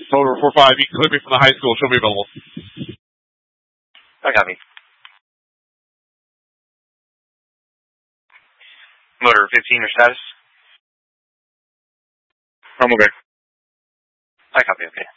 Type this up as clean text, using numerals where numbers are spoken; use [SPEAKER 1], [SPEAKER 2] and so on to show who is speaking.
[SPEAKER 1] Motor 45, you can clip me from the high school. Show me available.
[SPEAKER 2] I got me. Motor 15, your status?
[SPEAKER 1] I'm okay.
[SPEAKER 2] I copy, okay.